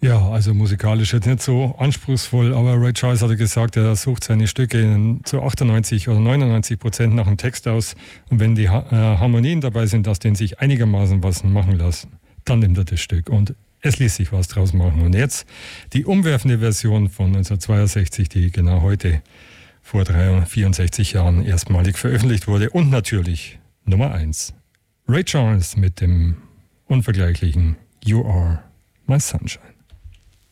Ja, also musikalisch jetzt nicht so anspruchsvoll, aber Ray Charles hatte gesagt, er sucht seine Stücke zu 98 oder 99% nach dem Text aus und wenn die Harmonien dabei sind, dass denen sich einigermaßen was machen lassen, dann nimmt er das Stück und es ließ sich was draus machen. Und jetzt die umwerfende Version von 1962, die genau heute vor 64 Jahren erstmalig veröffentlicht wurde und natürlich Nummer 1. Ray Charles mit dem unvergleichlichen You Are My Sunshine.